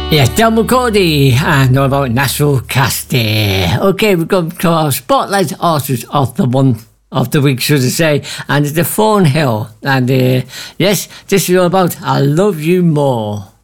Yes, Del McCordy and all about Nashville Casty. Okay, we've come to our Spotlight Artist of the Month, of the week, should I say, and it's the Thornhill. And yes, this is all about I Love You More.